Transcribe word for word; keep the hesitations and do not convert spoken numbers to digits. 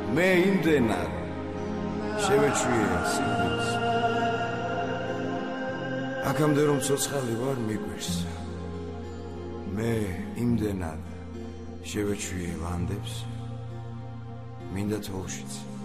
მე იმდენად შევეჩვიე სიკვდილს აქამდე რომ ცოცხალი ვარ მიგვირს მე იმდენად შევეჩვიე ვანდებს მინდა თოვლშიც